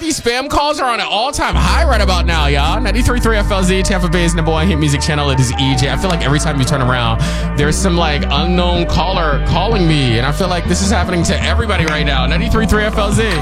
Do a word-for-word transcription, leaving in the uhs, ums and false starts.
these spam calls are on an all-time high right about now, y'all. ninety-three point three F L Z, Tampa Bay's number one hit music channel. It is E J. I feel like every time you turn around, there's some like unknown caller calling me, and I feel like this is happening to everybody right now. ninety-three point three F L Z.